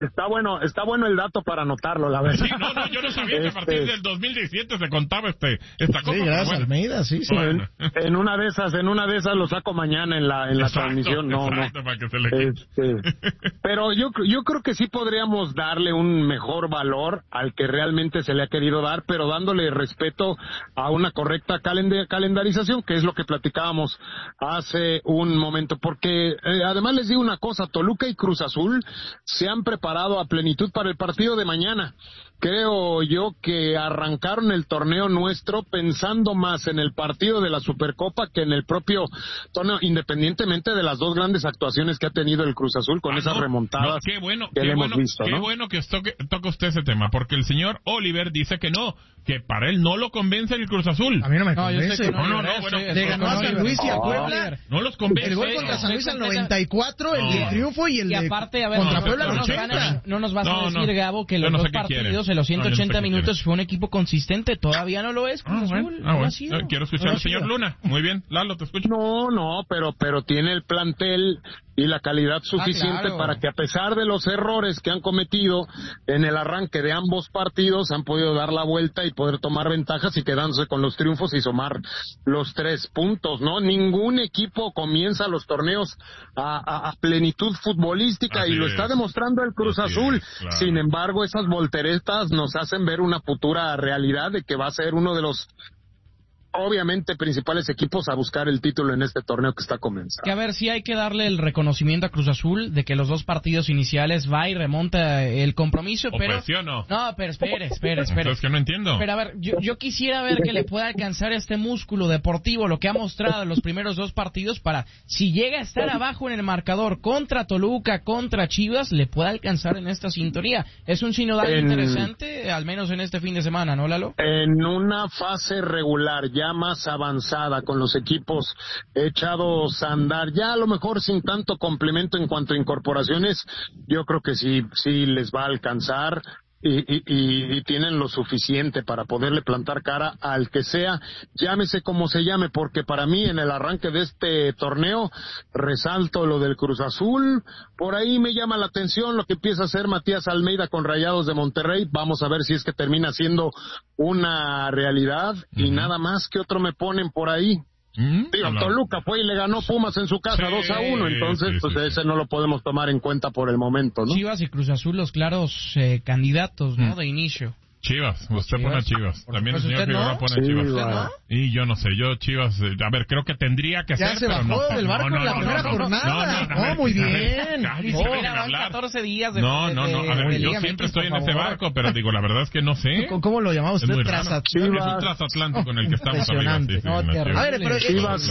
Está bueno el dato para anotarlo, la verdad. Sí, yo no sabía que a partir del 2017 se contaba esta cosa. Sí, gracias, Almeida, sí. Bueno. En una de esas lo saco mañana en la transmisión. Exacto, para que se le Pero yo creo que sí podríamos darle un mejor valor al que realmente se le ha querido dar, pero dándole respeto a una correcta calendarización, que es lo que platicábamos hace un momento, porque además les digo una cosa, Toluca y Cruz Azul se han preparado a plenitud para el partido de mañana. Creo yo que arrancaron el torneo nuestro pensando más en el partido de la Supercopa que en el propio torneo, independientemente de las dos grandes actuaciones que ha tenido el Cruz Azul con esas remontadas qué bueno, que le hemos visto. Qué bueno que toca usted ese tema, porque el señor Oliver dice que no, que para él no lo convence el Cruz Azul. A mí no me convence. Le ganó a San Luis y a Puebla. No los convence. El gol contra San Luis al 94, el de triunfo y el de aparte, a ver, contra Puebla al 80. No nos vas a decir, Gabo, que los dos partidos en los 180 minutos fue un equipo consistente. Todavía no lo es Cruz Azul. Quiero escuchar al señor Luna. Muy bien, Lalo, te escucho. No, pero tiene el plantel y la calidad suficiente para que, a pesar de los errores que han cometido en el arranque de ambos partidos, han podido dar la vuelta y poder tomar ventajas y quedándose con los triunfos y sumar los 3 puntos, ¿no? Ningún equipo comienza los torneos a plenitud futbolística. Así y lo está demostrando el Cruz Azul. Claro. Sin embargo, esas volteretas nos hacen ver una futura realidad de que va a ser uno de los obviamente principales equipos a buscar el título en este torneo que está comenzando. Que a ver, sí hay que darle el reconocimiento a Cruz Azul de que los dos partidos iniciales va y remonta el compromiso, pero no, pero espere. Es que no entiendo. Pero a ver, yo quisiera ver que le pueda alcanzar este músculo deportivo, lo que ha mostrado en los primeros dos partidos, para si llega a estar abajo en el marcador contra Toluca, contra Chivas, le pueda alcanzar en esta sintonía. Es un sinodal interesante, al menos en este fin de semana, ¿no, Lalo? En una fase regular, ya más avanzada, con los equipos echados a andar, ya a lo mejor sin tanto complemento en cuanto a incorporaciones, yo creo que sí les va a alcanzar y tienen lo suficiente para poderle plantar cara al que sea, llámese como se llame, porque para mí en el arranque de este torneo resalto lo del Cruz Azul. Por ahí me llama la atención lo que empieza a hacer Matías Almeida con Rayados de Monterrey. Vamos a ver si es que termina siendo una realidad. Y nada más. Que otro me ponen por ahí. Toluca fue y le ganó Pumas en su casa 2-1, entonces ese no lo podemos tomar en cuenta por el momento, ¿no? Chivas y Cruz Azul, los claros candidatos, ¿no? De inicio. Chivas, usted pone a Chivas. También el señor Figueroa pone a Chivas. ¿No? Y yo no sé, Chivas, a ver, creo que tendría que ser, pero no. Ya se bajó del barco en la primera jornada. No, muy bien. Ni siquiera van 14 días de No, a ver, yo siempre estoy en ese barco, pero digo, la verdad es que no sé. ¿Cómo lo llamaba usted? Es un transatlántico en el que estamos arriba. A ver, pero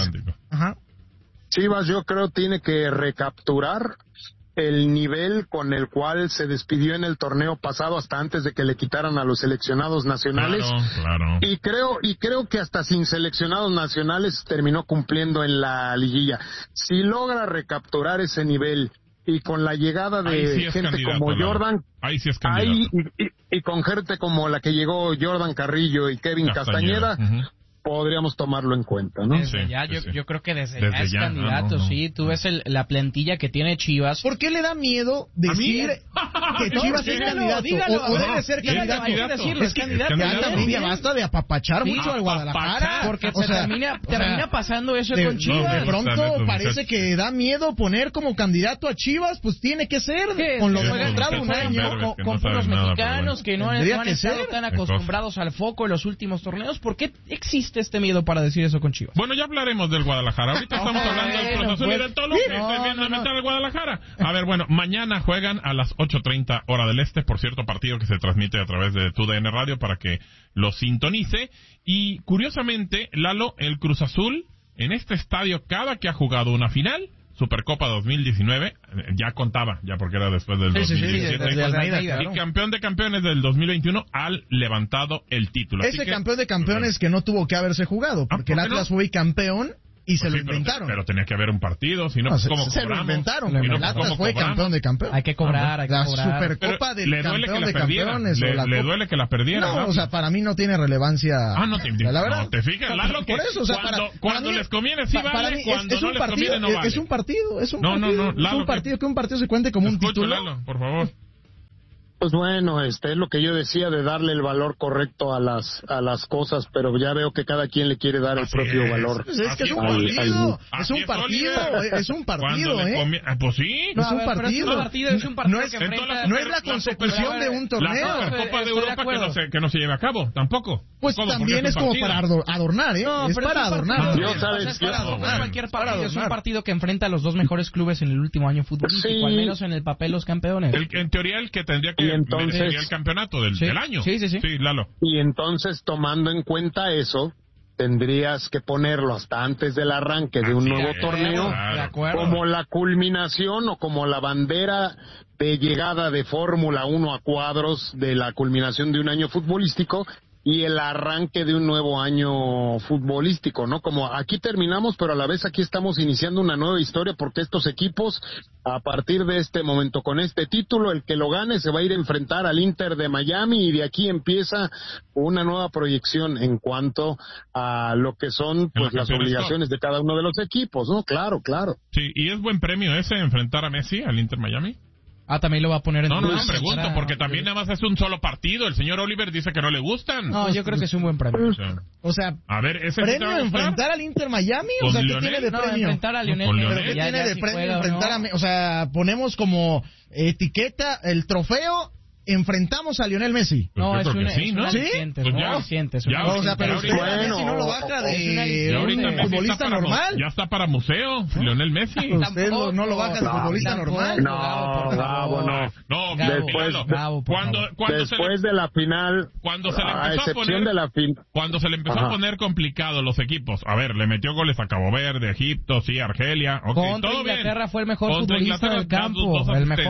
Chivas yo creo tiene que recapturar el nivel con el cual se despidió en el torneo pasado, hasta antes de que le quitaran a los seleccionados nacionales. Claro. Y creo que hasta sin seleccionados nacionales terminó cumpliendo en la liguilla. Si logra recapturar ese nivel y con la llegada de gente como Jordan, ahí sí es candidato. Y con gente como la que llegó, Jordan Carrillo y Kevin Castañeda, podríamos tomarlo en cuenta, ¿no? Yo creo que desde ya es candidato, sí. Tú ves la plantilla que tiene Chivas. ¿Por qué le da miedo decir que Chivas es candidato? Dígalo, o debe ser candidato. Es candidato. Ya también basta de apapachar mucho al Guadalajara. Porque termina pasando eso con Chivas. De pronto parece que da miedo poner como candidato a Chivas, pues tiene que ser. Con lo demostrado un año. Con los mexicanos que no han estado tan acostumbrados al foco en los últimos torneos. ¿Por qué existe este miedo para decir eso con Chivas? Bueno, ya hablaremos del Guadalajara. Ahorita estamos hablando del Cruz Azul y del Toluca. Es fundamental el Guadalajara. A ver, bueno, mañana juegan a las 8:30 hora del este. Por cierto, partido que se transmite a través de TUDN Radio para que lo sintonice. Y curiosamente, Lalo, el Cruz Azul en este estadio, cada que ha jugado una final, Supercopa 2019, ya contaba, ya porque era después del 2017, y campeón de campeones del 2021, al levantado el título. Ese campeón de campeones que no tuvo que haberse jugado, porque el Atlas fue campeón y se lo inventaron. Pero tenía que haber un partido, si no, pues ¿cómo cobramos? Se lo inventaron. El Atlas fue campeón de campeón. Hay que cobrar, La Supercopa del campeón de campeones. Le duele que la perdiera. No, o sea, para mí no tiene relevancia. La verdad. No, te fijas, Lalo, que cuando les conviene sí vale, cuando no les conviene no vale. Es un partido, No, es un partido que un partido se cuente como un título. Lalo, por favor. Pues bueno, es lo que yo decía de darle el valor correcto a las cosas, pero ya veo que cada quien le quiere dar el propio valor. Pues es que es un partido, Pues sí. No, es un partido. No es la consecución de un torneo. La Supercopa de Europa que no se lleve a cabo, tampoco. Pues también es como para adornar, ¿eh? No, es para adornar. Cualquier partido es un partido que enfrenta a los dos mejores clubes en el último año futbolístico, al menos en el papel los campeones. En teoría el que tendría que merecería el campeonato del año. Sí, Lalo. Y entonces, tomando en cuenta eso, tendrías que ponerlo hasta antes del arranque de un nuevo torneo, como la culminación o como la bandera de llegada de Fórmula 1 a cuadros de la culminación de un año futbolístico y el arranque de un nuevo año futbolístico, ¿no? Como aquí terminamos, pero a la vez aquí estamos iniciando una nueva historia, porque estos equipos, a partir de este momento, con este título, el que lo gane se va a ir a enfrentar al Inter de Miami, y de aquí empieza una nueva proyección en cuanto a lo que son pues las obligaciones de cada uno de los equipos, ¿no? Claro. Sí, y es buen premio ese, enfrentar a Messi al Inter Miami. También lo va a poner en... No, pregunto, porque también nada más es un solo partido. El señor Oliver dice que no le gustan. No, yo creo que es un buen premio. O sea, a ver, ¿ese ¿premio enfrentar al Inter Miami? O sea, ¿qué tiene de premio? Enfrentar a Lionel. ¿Pero qué tiene de premio enfrentar a... O sea, ponemos etiqueta el trofeo... Enfrentamos a Lionel Messi. No, es un aliciente. O sea, pero usted Messi no lo baja de un futbolista normal. Ya está para museo, Lionel Messi. Usted no lo baja de futbolista normal. No, después de la final, cuando se le empezó a poner complicado los equipos. A ver, le metió goles a Cabo Verde, Egipto, sí, Argelia. Contra Inglaterra fue el mejor futbolista del campo.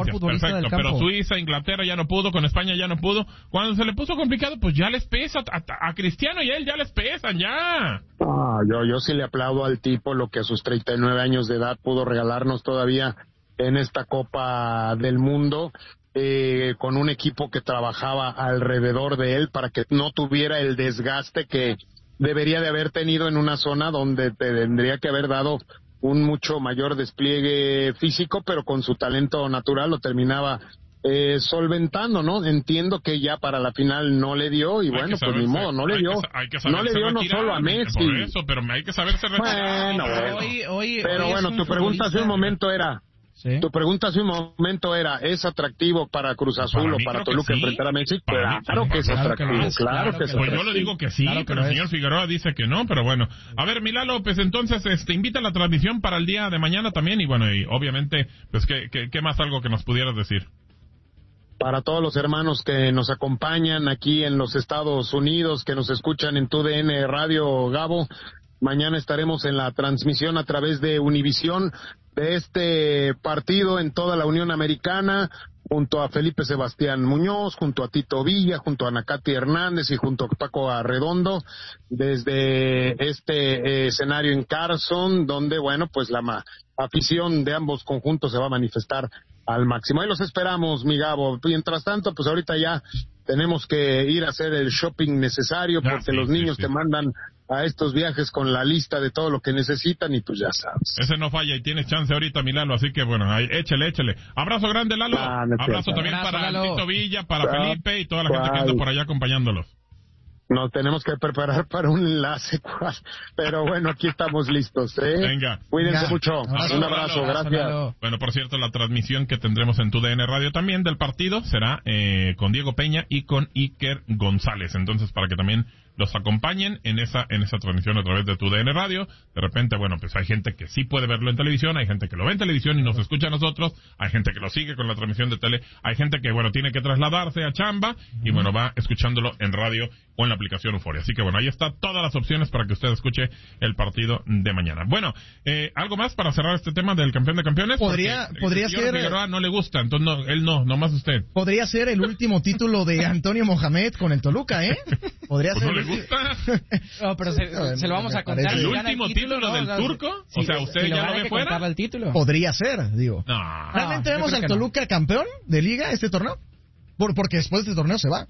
Pero Suiza, Inglaterra ya no pudo, con España ya no pudo. Cuando se le puso complicado, pues ya les pesa a Cristiano y a él ya les pesan, ya. Yo sí le aplaudo al tipo lo que a sus 39 años de edad pudo regalarnos todavía en esta Copa del Mundo, con un equipo que trabajaba alrededor de él para que no tuviera el desgaste que debería de haber tenido en una zona donde tendría que haber dado un mucho mayor despliegue físico, pero con su talento natural lo terminaba solventando, ¿no? Entiendo que ya para la final no le dio, y bueno, pues ni modo, no le dio. No le dio no solo a Messi. Por eso, pero hay que saberse retirar. Bueno, tu pregunta hace un momento era... ¿Sí? Tu pregunta hace un momento era, ¿es atractivo para Cruz Azul o para Toluca enfrentar a Messi? Claro que es atractivo, claro que es. Pues yo le digo que sí, pero el señor Figueroa dice que no, pero bueno. A ver, Milá López, entonces, invita a la transmisión para el día de mañana también, y bueno, y obviamente, pues, ¿qué más algo que nos pudieras decir? Para todos los hermanos que nos acompañan aquí en los Estados Unidos, que nos escuchan en TUDN Radio, Gabo, mañana estaremos en la transmisión a través de Univisión de este partido en toda la Unión Americana, junto a Felipe Sebastián Muñoz, junto a Tito Villa, junto a Anacati Hernández y junto a Paco Arredondo, desde este escenario en Carson, donde, bueno, pues la afición de ambos conjuntos se va a manifestar al máximo. Ahí los esperamos, mi Gabo. Mientras tanto, pues ahorita ya tenemos que ir a hacer el shopping necesario, porque los niños te mandan a estos viajes con la lista de todo lo que necesitan, y pues ya sabes. Ese no falla y tienes chance ahorita, mi Lalo, así que bueno, ahí, échale. Abrazo grande, Lalo. Abrazo también para Tito Villa, para Felipe y toda la gente que anda por allá acompañándolos. Nos tenemos que preparar para un enlace, pero bueno, aquí estamos listos, Venga. Cuídense mucho. Un abrazo, gracias. Bueno, por cierto, la transmisión que tendremos en TUDN Radio también del partido será con Diego Peña y con Iker González. Entonces, para que también los acompañen en esa transmisión a través de TUDN Radio. De repente, bueno, pues hay gente que sí puede verlo en televisión, hay gente que lo ve en televisión y nos escucha a nosotros, hay gente que lo sigue con la transmisión de tele, hay gente que, bueno, tiene que trasladarse a chamba y, bueno, va escuchándolo en radio o en la aplicación Euforia. Así que, bueno, ahí está todas las opciones para que usted escuche el partido de mañana. Bueno, ¿algo más para cerrar este tema del campeón de campeones? Podría ser... Figueroa no le gusta, entonces él no, nomás usted. Podría ser el último título de Antonio Mohamed con el Toluca, Podría pues ser... ¿No le gusta? No, pero se lo vamos a contar. ¿El último título del turco? O sea, ¿usted ya lo ve fuera? El título. Podría ser, digo. ¿Realmente vemos al Toluca campeón de liga este torneo? Porque después de este torneo se va.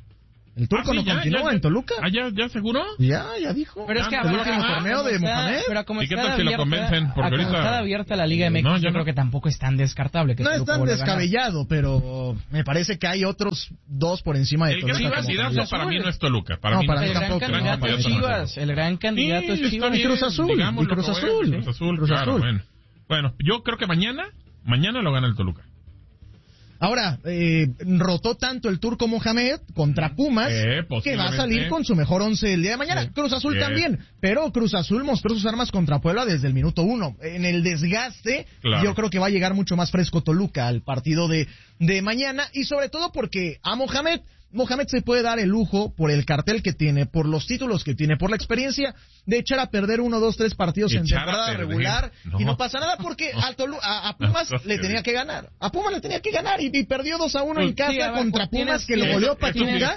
El turco no continúa en Toluca. ¿Ya seguro? Ya dijo. Pero es que el último torneo de Mohamed. ¿Y qué tal si lo convencen? Porque ahorita está abierta la Liga MX, yo creo que tampoco es tan descartable. Que no es tan descabellado, pero me parece que hay otros dos por encima de Toluca. El gran candidato para mí no es Toluca. Para mí el gran candidato es Chivas. El gran candidato es Chivas. Y Cruz Azul. Cruz Azul. Bueno, yo creo que mañana lo gana el Toluca. Ahora, rotó tanto el turco Mohamed contra Pumas que va a salir con su mejor 11 el día de mañana. Cruz Azul también, pero Cruz Azul mostró sus armas contra Puebla desde el minuto 1. En el desgaste, yo creo que va a llegar mucho más fresco Toluca al partido de mañana, y sobre todo porque a Mohamed se puede dar el lujo, por el cartel que tiene, por los títulos que tiene, por la experiencia, de echar a perder 1, 2, 3 partidos en temporada regular y no pasa nada porque a Pumas le tenía que ganar. A Pumas le tenía que ganar y perdió 2-1 en casa contra Pumas, que lo goleó Pachuca.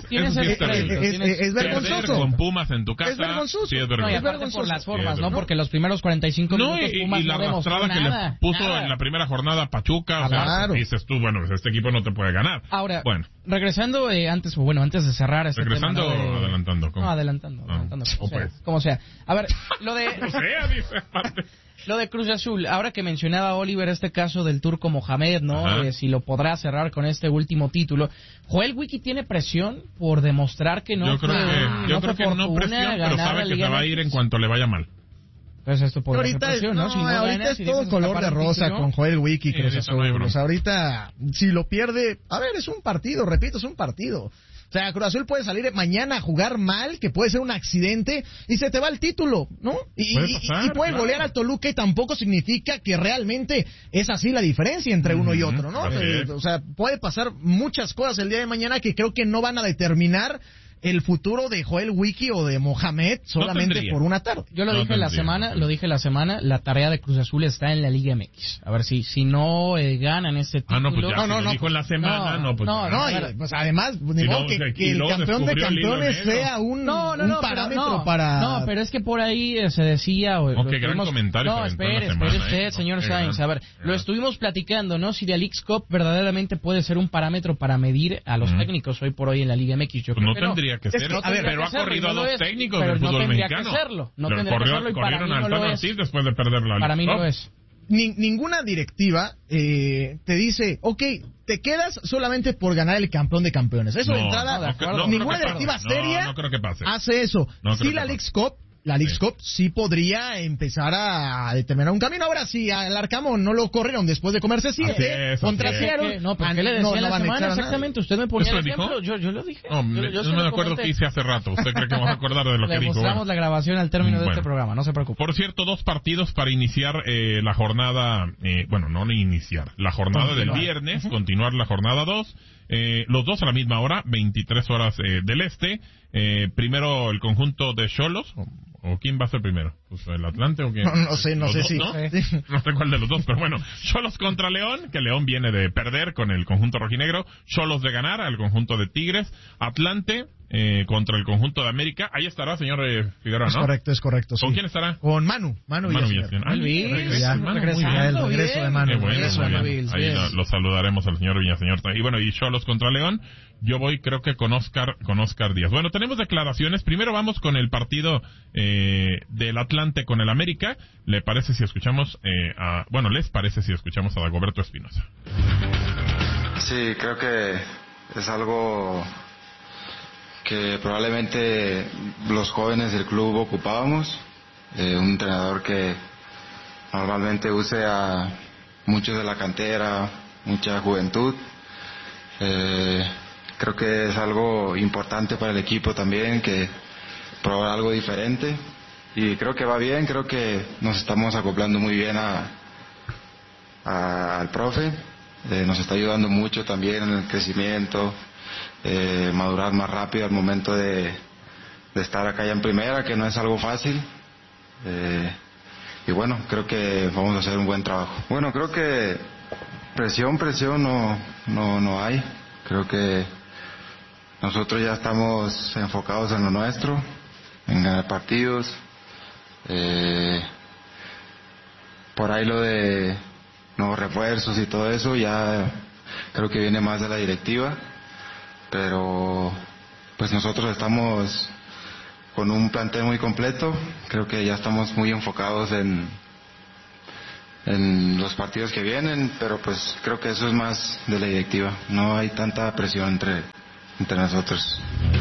Es vergonzoso. Con Pumas en tu casa. Es vergonzoso. Sí, es vergonzoso. Por las formas, ¿no? Porque los primeros 45 minutos Pumas y la arrastrada que le puso en la primera jornada Pachuca. Claro. Dices tú, bueno, este equipo no te puede ganar. Ahora, regresando antes de cerrar este regresando tema, o adelantando. ¿Cómo? No, adelantando, como sea. A ver, lo de lo de Cruz Azul, ahora que mencionaba Oliver este caso del turco Mohamed, ¿no? Si lo podrá cerrar con este último título. Joel Wiki tiene presión por demostrar que yo creo que no presión, pero sabe que se va a ir en cuanto le vaya mal. Pues esto podría ser presión, ¿no? Ahorita es todo color de rosa con Joel Wiki y Cruz Azul. O sea, ahorita, si lo pierde, es un partido, repito, es un partido. O sea, Cruz Azul puede salir mañana a jugar mal, que puede ser un accidente, y se te va el título, ¿no? Y puede golear al Toluca, y tampoco significa que realmente es así la diferencia entre uno y otro, ¿no? O sea, puede pasar muchas cosas el día de mañana que creo que no van a determinar el futuro de Joel Wiki o de Mohamed solamente por una tarde. Yo lo dije la semana, la tarea de Cruz Azul está en la Liga MX. A ver si no ganan ese título. Lo dijo en la semana, pues además, ni modo que el campeón de campeones sea un parámetro para... No, pero es que por ahí se decía... qué gran comentario. No, espere usted, señor Sainz. A ver, lo estuvimos platicando, ¿no? Si la Leagues Cup verdaderamente puede ser un parámetro para medir a los técnicos hoy por hoy en la Liga MX. Yo creo que tendría que ser, pero ha corrido a dos técnicos del fútbol mexicano. No tendría que serlo, y para mí no lo es. Después de perder la Para mí no lo es. Ninguna directiva te dice, te quedas solamente por ganar el campeón de campeones. Eso de entrada, ninguna directiva seria no creo que pase. Hace eso. Si la Leagues Cup, sí podría empezar a determinar un camino. Ahora, si al Arcamón no lo corrieron después de comerse 7 contra 0, no, ¿pero qué le decía la semana exactamente? Usted me ponía el ejemplo, yo lo dije. No me acuerdo qué hice hace rato. ¿Usted cree que vamos a acordar de lo que dijo? Le mostramos la grabación al término de este programa, no se preocupe. Por cierto, 2 partidos para iniciar la jornada, la jornada del viernes, continuar la jornada 2. Los dos a la misma hora, 23 horas del este. Primero el conjunto de Xolos, ¿o quién va a ser primero? Pues el Atlante o quién. No sé si. ¿No? No sé cuál de los dos, pero bueno, Xolos contra León, que León viene de perder con el conjunto rojinegro, Xolos de ganar al conjunto de Tigres, Atlante contra el conjunto de América. Ahí estará, señor Figueroa, ¿no? Es correcto. ¿Con quién estará? Con Manu Villaseñor. El regreso de Manu. Ahí lo saludaremos al señor Villaseñor. Y bueno, y Xolos contra León. Yo voy, creo que con Oscar Díaz. Bueno, tenemos declaraciones. Primero vamos con el partido del Atlante con el América. ¿Les parece si escuchamos a Dagoberto Espinosa? Sí, creo que es algo que probablemente los jóvenes del club ocupábamos. Un entrenador que normalmente use a muchos de la cantera, mucha juventud. Creo que es algo importante para el equipo también, que probar algo diferente, y creo que va bien. Creo que nos estamos acoplando muy bien al profe. Nos está ayudando mucho también en el crecimiento, madurar más rápido al momento de estar acá ya en primera, que no es algo fácil. Y bueno, creo que vamos a hacer un buen trabajo. Bueno, creo que presión no hay. Creo que nosotros ya estamos enfocados en lo nuestro, en ganar partidos. Por ahí lo de nuevos refuerzos y todo eso ya creo que viene más de la directiva, pero pues nosotros estamos con un plantel muy completo. Creo que ya estamos muy enfocados en los partidos que vienen, pero pues creo que eso es más de la directiva. No hay tanta presión entre nosotros.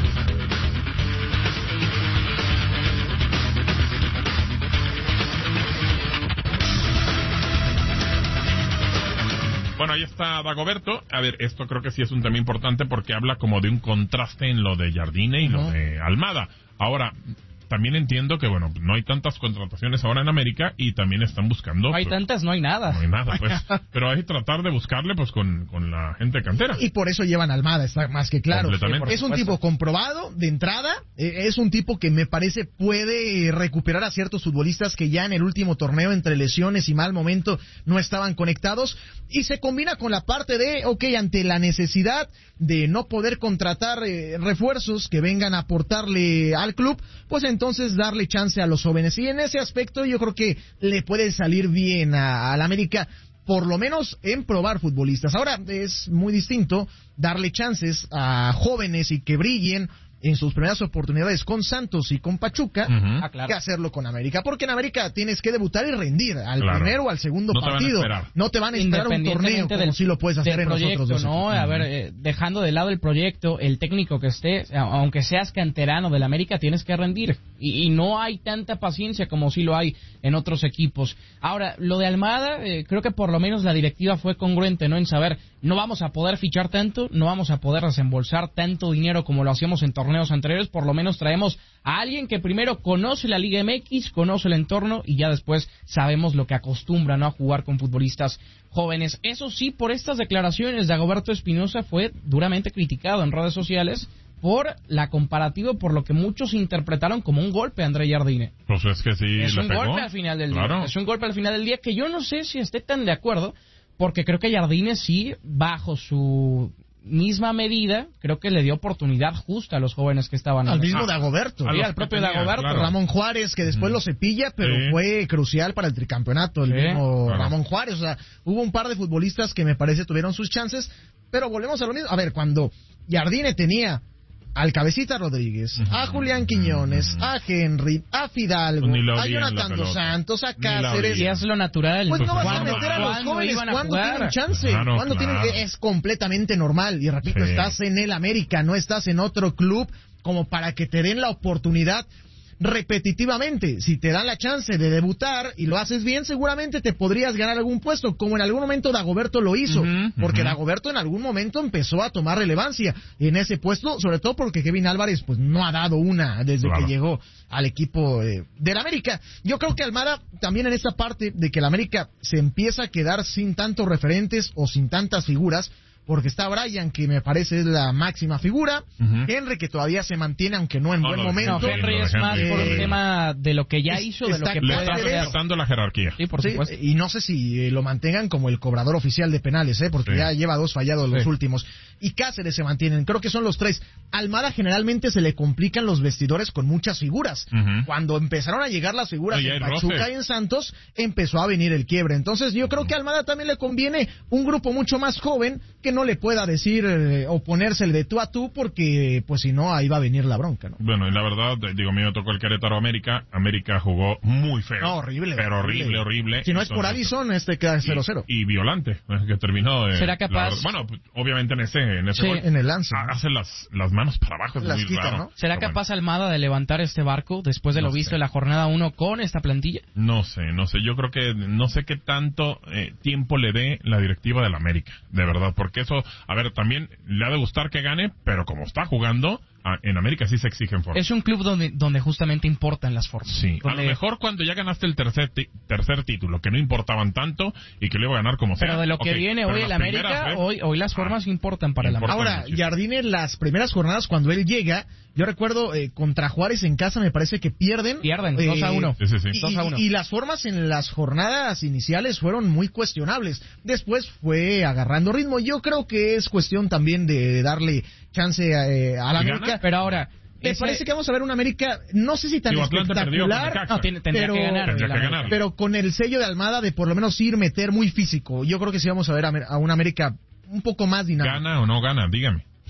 Bueno, ahí está Dagoberto. A ver, esto creo que sí es un tema importante porque habla como de un contraste en lo de Jardine y lo de Almada. Ahora, también entiendo que, bueno, no hay tantas contrataciones ahora en América y también están buscando... No hay pues, tantas, no hay nada. No hay nada, pues. Pero hay que tratar de buscarle, pues, con la gente cantera. Y por eso llevan a Almada, está más que claro. Completamente. Es un tipo comprobado de entrada, es un tipo que me parece puede recuperar a ciertos futbolistas que ya en el último torneo, entre lesiones y mal momento, no estaban conectados. Y se combina con la parte de, ante la necesidad de no poder contratar refuerzos que vengan a aportarle al club, pues entonces darle chance a los jóvenes. Y en ese aspecto yo creo que le puede salir bien al América, por lo menos en probar futbolistas. Ahora es muy distinto darle chances a jóvenes y que brillen en sus primeras oportunidades con Santos y con Pachuca, que hacerlo con América. Porque en América tienes que debutar y rendir al primero o al segundo partido. No te van a esperar un torneo como si lo puedes hacer en proyecto, nosotros. ¿no? A ver, dejando de lado el proyecto, el técnico que esté, aunque seas canterano del América, tienes que rendir. Y no hay tanta paciencia como si lo hay en otros equipos. Ahora, lo de Almada, creo que por lo menos la directiva fue congruente, ¿no? En saber, no vamos a poder fichar tanto, no vamos a poder desembolsar tanto dinero como lo hacíamos en torneos anteriores, por lo menos traemos a alguien que primero conoce la Liga MX, conoce el entorno y ya después sabemos lo que acostumbra, ¿no? A jugar con futbolistas jóvenes. Eso sí, por estas declaraciones de Dagoberto Espinosa fue duramente criticado en redes sociales por la comparativa, por lo que muchos interpretaron como un golpe a André Jardine. Pues es que sí, es le un pegó. Golpe al final del Claro. día. Es un golpe al final del día que yo no sé si esté tan de acuerdo, porque creo que Jardine sí, bajo su misma medida, creo que le dio oportunidad justa a los jóvenes que estaban al mismo Dagoberto, al propio Dagoberto, claro. Ramón Juárez, que después lo cepilla, pero fue crucial para el tricampeonato, el mismo Ramón Juárez. O sea, hubo un par de futbolistas que me parece tuvieron sus chances, pero volvemos a lo mismo. A ver, cuando Jardine tenía al Cabecita Rodríguez, a Julián Quiñones, a Henry, a Fidalgo, a Jonathan Dos Santos, a Cáceres, y es lo natural. Pues no vas a meter a los jóvenes cuando tienen chance, cuando tienen, es completamente normal. Y repito, estás en el América, no estás en otro club como para que te den la oportunidad repetitivamente. Si te dan la chance de debutar y lo haces bien, seguramente te podrías ganar algún puesto, como en algún momento Dagoberto lo hizo, porque Dagoberto en algún momento empezó a tomar relevancia en ese puesto, sobre todo porque Kevin Álvarez pues no ha dado una desde que llegó al equipo del América. Yo creo que Almada también en esta parte de que el América se empieza a quedar sin tantos referentes o sin tantas figuras, porque está Brian, que me parece es la máxima figura, Henry, que todavía se mantiene, aunque no en buen momento. No, Henry es más por un tema de lo que ya hizo, de lo que le está respetando la jerarquía. Sí, por supuesto. Y no sé si lo mantengan como el cobrador oficial de penales, porque ya lleva 2 fallados los últimos. Y Cáceres se mantienen, creo que son los 3. Almada generalmente se le complican los vestidores con muchas figuras. Cuando empezaron a llegar las figuras en Pachuca y en Santos, empezó a venir el quiebre. Entonces yo creo que a Almada también le conviene un grupo mucho más joven que no le pueda decir o ponerse el de tú a tú, porque pues si no ahí va a venir la bronca, ¿no? Bueno, y la verdad, digo, a mí me tocó el Querétaro América jugó muy feo. No, horrible. Pero horrible. Si no es por Addison, queda 0-0. Y Violante, que terminó ¿será capaz? Bueno, obviamente en ese gol, en el lance. hace las manos para abajo, es muy raro. ¿no? ¿Será capaz Almada de levantar este barco después de lo visto en la jornada 1 con esta plantilla? No sé, yo creo que no sé qué tanto tiempo le dé la directiva del América, de verdad, porque eso, a ver, también le ha de gustar que gane, pero como está jugando, en América sí se exigen formas. Es un club donde justamente importan las formas. Sí, a lo mejor cuando ya ganaste el tercer título, que no importaban tanto y que le iba a ganar como sea. Pero de lo que viene hoy el América, hoy las formas importan para el América. Ahora, Jardine, las primeras jornadas cuando él llega, yo recuerdo contra Juárez en casa me parece que pierden 2-1. Sí. 2-1. Y las formas en las jornadas iniciales fueron muy cuestionables. Después fue agarrando ritmo. Yo creo que es cuestión también de darle chance a la América. Pero ahora, me parece que vamos a ver una América, no sé si tan espectacular, tendría que ganar, pero con el sello de Almada de por lo menos meter muy físico. Yo creo que sí vamos a ver a una América un poco más dinámica. ¿Gana o no gana? Dígame.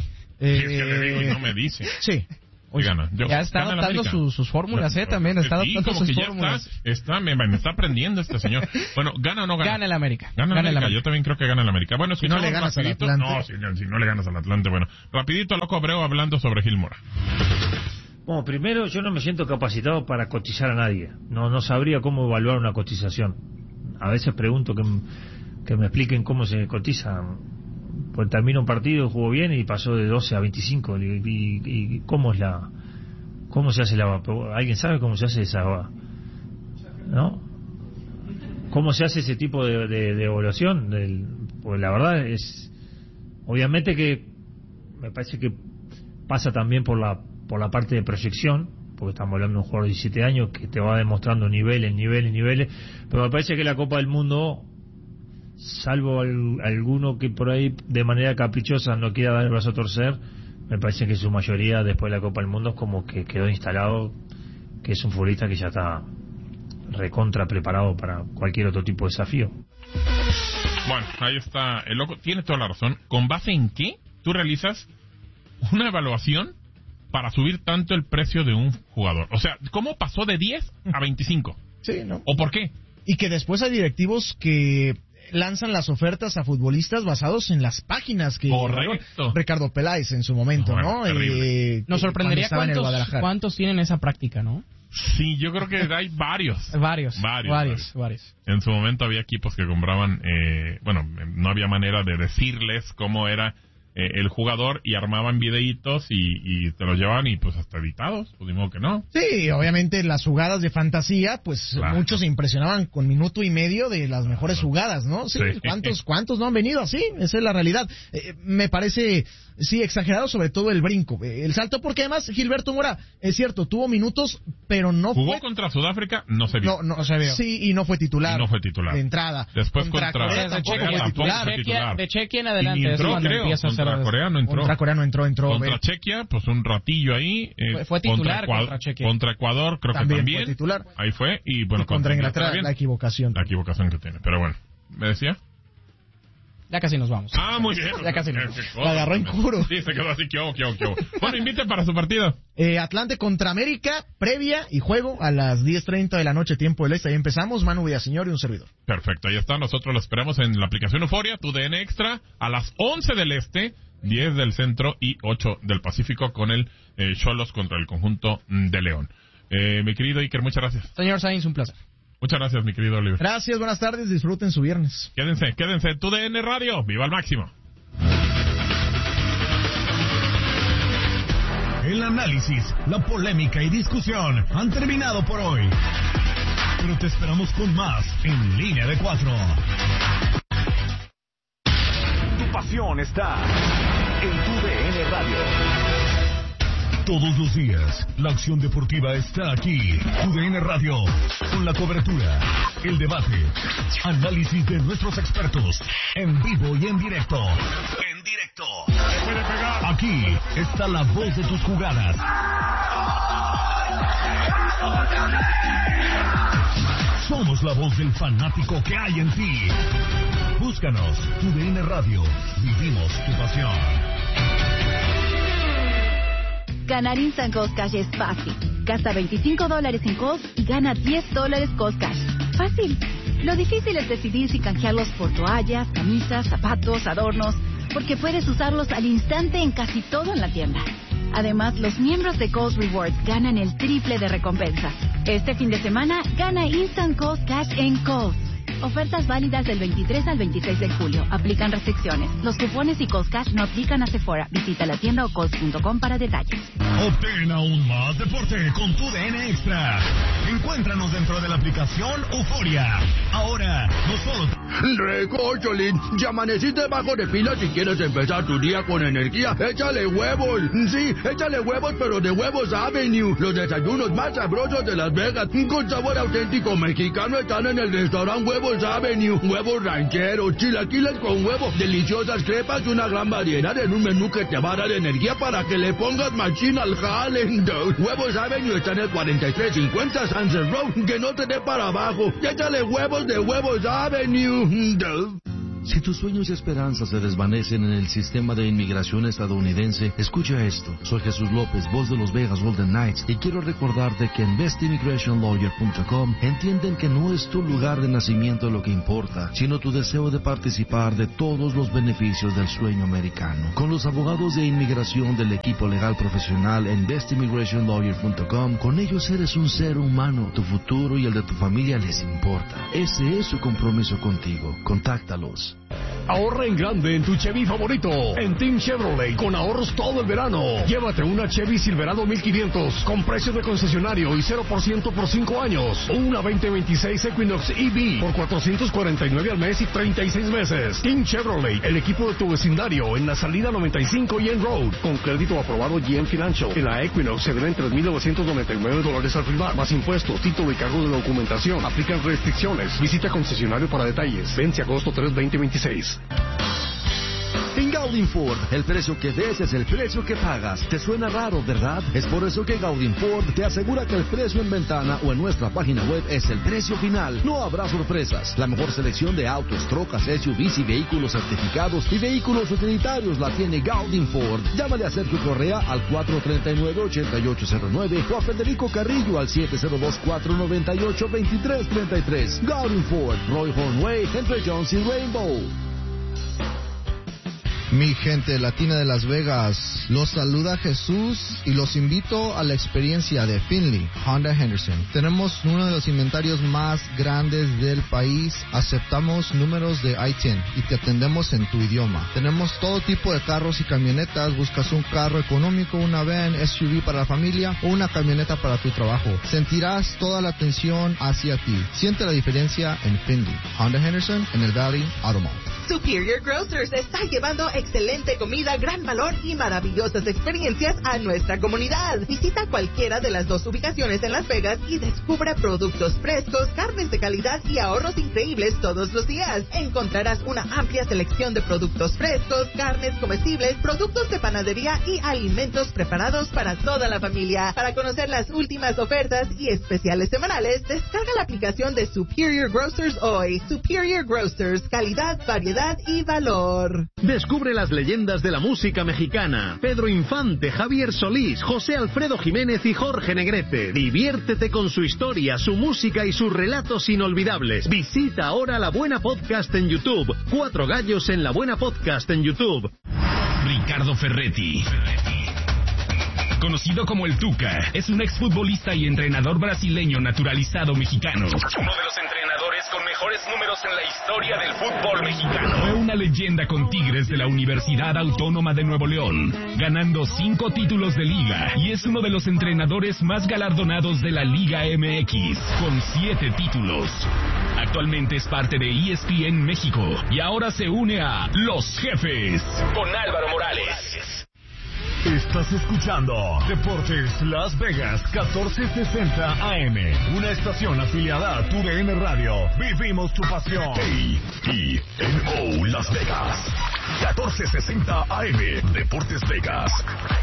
Es que le digo y no me dice. Sí. Ya está adoptando sus fórmulas, también está adoptando sus fórmulas. Me está aprendiendo este señor. Bueno, ¿gana o no gana? Gana el América. Gana el América. Yo también creo que gana el América. Bueno, si no le ganas al Atlante. No, si no le ganas al Atlante. Bueno, rapidito, Loco Abreu hablando sobre Gil Mora. Bueno, primero, yo no me siento capacitado para cotizar a nadie. No sabría cómo evaluar una cotización. A veces pregunto que me expliquen cómo se cotiza. Pues termina un partido, jugó bien y pasó de 12 a 25. ¿Y cómo se hace ¿Alguien sabe cómo se hace esa? ¿No? ¿Cómo se hace ese tipo de evaluación? Pues la verdad es, obviamente que me parece que pasa también por la parte de proyección, porque estamos hablando de un jugador de 17 años que te va demostrando niveles, pero me parece que la Copa del Mundo, salvo alguno que por ahí de manera caprichosa no quiera dar el brazo a torcer, me parece que su mayoría después de la Copa del Mundo es como que quedó instalado, que es un futbolista que ya está recontra preparado para cualquier otro tipo de desafío. Bueno, ahí está el Loco, tiene toda la razón. ¿Con base en qué tú realizas una evaluación para subir tanto el precio de un jugador? O sea, ¿cómo pasó de 10 a 25? Sí, ¿no? ¿O por qué? Y que después hay directivos que lanzan las ofertas a futbolistas basados en las páginas que Ricardo Peláez en su momento, ¿no? Nos sorprendería cuántos tienen esa práctica, ¿no? Sí, yo creo que hay varios. Varios. En su momento había equipos que compraban, no había manera de decirles cómo era el jugador y armaban videitos y te los llevaban y pues hasta editados, pues ni modo que no. Sí, obviamente las jugadas de fantasía, pues muchos se impresionaban con minuto y medio de las mejores jugadas, ¿no? Sí. ¿Cuántos no han venido así? Esa es la realidad. Me parece, sí, exagerado, sobre todo el brinco, el salto, porque además Gilberto Mora, es cierto, tuvo minutos, pero no jugó contra Sudáfrica, no se vio. No se vio. Sí, y no fue titular. De entrada. Después contra Corea tampoco fue titular. De Chequia en adelante. Contra Corea no entró. Contra Chequia, pues un ratillo ahí. Fue titular contra Chequia. Contra Ecuador, creo que también. Fue titular. Ahí fue. Y bueno, contra Inglaterra, la equivocación. La equivocación que tiene. Pero bueno, ¿me decía? Ya casi nos vamos. Muy bien. Ya casi nos vamos. La agarró en curo. Sí, se quedó así, ¿qué hago? Bueno, invite para su partido. Atlante contra América, previa y juego a las 10:30 de la noche, tiempo del este. Ahí empezamos, Manu Villaseñor y un servidor. Perfecto, ahí está. Nosotros lo esperamos en la aplicación Euforia, tu DN Extra, a las 11 del este, 10 del centro y 8 del Pacífico, con el Xolos contra el conjunto de León. Mi querido Iker, muchas gracias. Señor Sainz, un placer. Muchas gracias, mi querido Oliver. Gracias, buenas tardes, disfruten su viernes. Quédense, tu DN Radio, viva al máximo. El análisis, la polémica y discusión han terminado por hoy. Pero te esperamos con más en Línea de 4. Tu pasión está en tu DN Radio. Todos los días, la acción deportiva está aquí. UDN Radio, con la cobertura, el debate, análisis de nuestros expertos, en vivo y en directo. Aquí está la voz de tus jugadas. Somos la voz del fanático que hay en ti. Búscanos, UDN Radio, vivimos tu pasión. Ganar Instant Cost Cash es fácil. Gasta $25 en Cost y gana $10 Cost Cash. Fácil. Lo difícil es decidir si canjearlos por toallas, camisas, zapatos, adornos, porque puedes usarlos al instante en casi todo en la tienda. Además, los miembros de Cost Rewards ganan el triple de recompensas. Este fin de semana, gana Instant Cost Cash en Cost. Ofertas válidas del 23 al 26 de julio. Aplican restricciones. Los cupones y Cost Cash no aplican a Sephora. Visita la tienda o cost.com para detalles. Obtén aún más deporte con tu DN Extra. Encuéntranos dentro de la aplicación Euforia. Ahora, no solo... Recócholín, ya amaneciste bajo de pila. Si quieres empezar tu día con energía, échale huevos. Sí, échale huevos, pero de Huevos Avenue. Los desayunos más sabrosos de Las Vegas, con sabor auténtico mexicano, están en el restaurante Huevos Avenue. Huevos rancheros, chilaquiles con huevo, deliciosas crepas y una gran variedad en un menú que te va a dar energía para que le pongas machín al jale. Huevos Avenue está en el 4350 Sunset Road. Que no te dé para abajo. Échale huevos de Huevos Avenue. Si tus sueños y esperanzas se desvanecen en el sistema de inmigración estadounidense, escucha esto. Soy Jesús López, voz de los Vegas Golden Knights, y quiero recordarte que en bestimmigrationlawyer.com entienden que no es tu lugar de nacimiento lo que importa, sino tu deseo de participar de todos los beneficios del sueño americano. Con los abogados de inmigración del equipo legal profesional en bestimmigrationlawyer.com, con ellos eres un ser humano. Tu futuro y el de tu familia les importa. Ese es su compromiso contigo. Contáctalos. Ahorra en grande en tu Chevy favorito, en Team Chevrolet, con ahorros todo el verano. Llévate una Chevy Silverado 1500 con precio de concesionario y 0% por 5 años. O una 2026 Equinox EV por $449 al mes y 36 meses. Team Chevrolet, el equipo de tu vecindario, en la salida 95 Yen Road, con crédito aprobado Yen Financial. En la Equinox se deben $3,999 al firmar, más impuestos, título y cargo de documentación. Aplican restricciones. Visita concesionario para detalles. Vence agosto 3, 2026. En Gaudin Ford, el precio que ves es el precio que pagas. ¿Te suena raro, verdad? Es por eso que Gaudin Ford te asegura que el precio en ventana o en nuestra página web es el precio final. No habrá sorpresas. La mejor selección de autos, trocas, SUVs y vehículos certificados y vehículos utilitarios la tiene Gaudin Ford. Llámale a Sergio Correa al 439-8809 o a Federico Carrillo al 702-498-2333. Gaudin Ford, Roy Hornway, entre Jones y Rainbow. Mi gente latina de Las Vegas, los saluda Jesús y los invito a la experiencia de Finley Honda Henderson. Tenemos uno de los inventarios más grandes del país, aceptamos números de I-10 y te atendemos en tu idioma. Tenemos todo tipo de carros y camionetas, buscas un carro económico, una van, SUV para la familia o una camioneta para tu trabajo. Sentirás toda la atención hacia ti. Siente la diferencia en Finley Honda Henderson en el Valley Auto Mall. Superior Grocers está llevando excelente comida, gran valor y maravillosas experiencias a nuestra comunidad. Visita cualquiera de las dos ubicaciones en Las Vegas y descubre productos frescos, carnes de calidad y ahorros increíbles todos los días. Encontrarás una amplia selección de productos frescos, carnes comestibles, productos de panadería y alimentos preparados para toda la familia. Para conocer las últimas ofertas y especiales semanales, descarga la aplicación de Superior Grocers hoy. Superior Grocers, calidad, variedad y valor. Descubre las leyendas de la música mexicana. Pedro Infante, Javier Solís, José Alfredo Jiménez y Jorge Negrete. Diviértete con su historia, su música y sus relatos inolvidables. Visita ahora La Buena Podcast en YouTube. 4 Gallos en La Buena Podcast en YouTube. Ricardo Ferretti, conocido como el Tuca, es un exfutbolista y entrenador brasileño naturalizado mexicano. Uno de los entrenadores con mejores números en la historia del fútbol mexicano. Fue una leyenda con Tigres de la Universidad Autónoma de Nuevo León, ganando 5 títulos de liga, y es uno de los entrenadores más galardonados de la Liga MX, con 7 títulos. Actualmente es parte de ESPN México y ahora se une a Los Jefes con Álvaro Morales. Estás escuchando Deportes Las Vegas 1460 AM, una estación afiliada a TUDN Radio. Vivimos tu pasión. KENO Las Vegas 1460 AM, Deportes Vegas.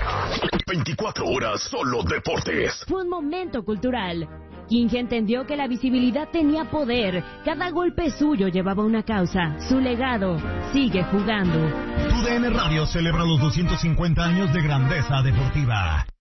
24 horas solo deportes. Fue un momento cultural. King entendió que la visibilidad tenía poder. Cada golpe suyo llevaba una causa. Su legado sigue jugando. TUDN Radio celebra los 250 años de grandeza deportiva.